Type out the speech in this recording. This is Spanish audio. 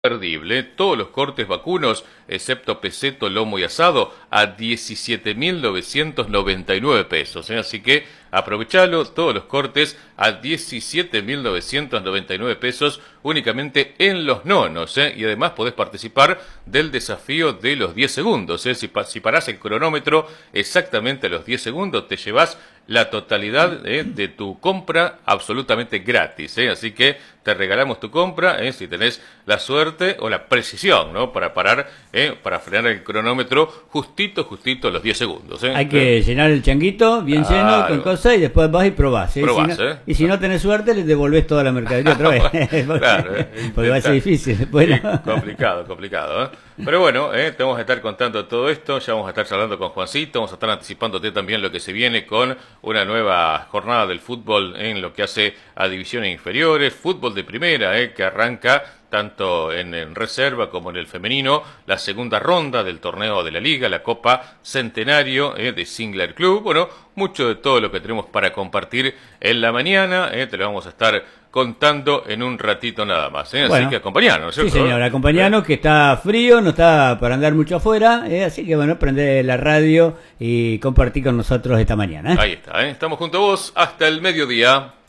Imperdible, todos los cortes vacunos, excepto peseto, lomo y asado, a 17.999 pesos. Así que aprovechalo, todos los cortes a 17.999 pesos únicamente en Los Nonos. Y además podés participar del desafío de los 10 segundos. Si parás el cronómetro exactamente a los 10 segundos, te llevas la totalidad de tu compra absolutamente gratis. Así que te regalamos tu compra si tenés la suerte o la precisión, ¿no? Para parar, para frenar el cronómetro justito a los 10 segundos. Hay que llenar el changuito bien lleno con cosas y después vas y probás. Probás, y si no tenés suerte, le devolvés toda la mercadería otra vez. Claro, porque va a ser difícil. Bueno. Sí, complicado. Pero bueno, te vamos a estar contando todo esto, ya vamos a estar charlando con Juancito, vamos a estar anticipándote también lo que se viene con una nueva jornada del fútbol en lo que hace a divisiones inferiores, fútbol de primera, que arranca tanto en reserva como en el femenino, la segunda ronda del torneo de la Liga, la Copa Centenario de Singler Club. Bueno, mucho de todo lo que tenemos para compartir en la mañana, te lo vamos a estar contando en un ratito nada más. Bueno, así que acompañanos, ¿cierto? Sí, señor, acompañanos, que está frío, no está para andar mucho afuera, así que bueno, prende la radio y compartí con nosotros esta mañana. Ahí está, estamos junto a vos hasta el mediodía.